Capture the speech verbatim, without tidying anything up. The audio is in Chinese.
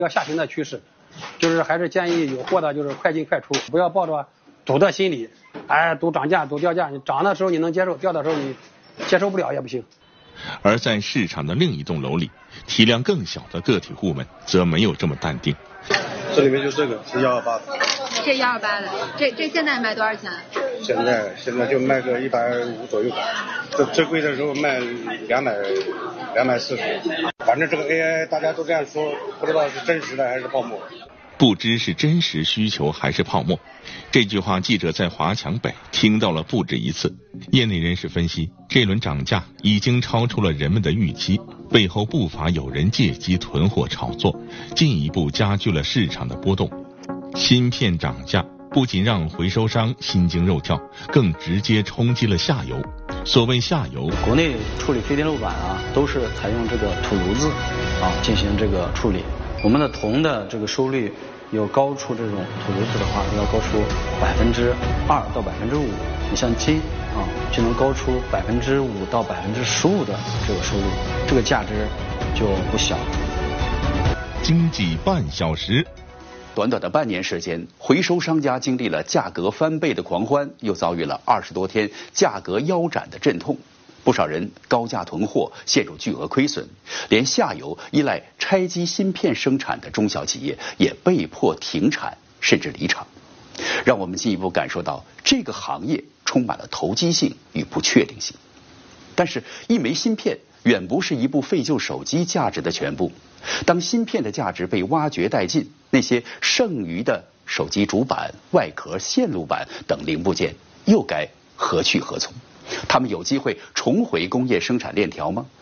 要下行的趋势，就是还是建议有货的，就是快进快出，不要抱着赌的心理，哎，赌涨价、赌掉价，你涨的时候你能接受，掉的时候你接受不了也不行。 而在市场的另一栋楼里，体量更小的个体户们则没有这么淡定。 这里面就这个是幺二八的， 这幺二八的，这这现在卖多少钱？ 现在现在就卖个一百五左右吧，这最贵的时候卖两百两百四十，反正这个 A I 大家都这样说，不知道是真实的还是泡沫。 不知是真实需求还是泡沫，这句话记者在华强北听到了不止一次。业内人士分析，这轮涨价已经超出了人们的预期，背后不乏有人借机囤货炒作，进一步加剧了市场的波动。芯片涨价不仅让回收商心惊肉跳，更直接冲击了下游。所谓下游， 国内处理非电路板啊，都是采用这个土炉子啊进行这个处理。我们的铜的这个收率有高出这种土炉子的话，要高出百分之二到百分之五。你像金啊，就能高出百分之五到百分之十五的这个收入，这个价值就不小。 经济半小时。 短短的半年时间，回收商家经历了价格翻倍的狂欢，又遭遇了二十多天价格腰斩的阵痛。不少人高价囤货，陷入巨额亏损，连下游依赖拆机芯片生产的中小企业也被迫停产甚至离场。让我们进一步感受到这个行业充满了投机性与不确定性。但是，一枚芯片远不是一部废旧手机价值的全部。当芯片的价值被挖掘殆尽，那些剩余的手机主板、外壳、线路板等零部件又该何去何从？他们有机会重回工业生产链条吗？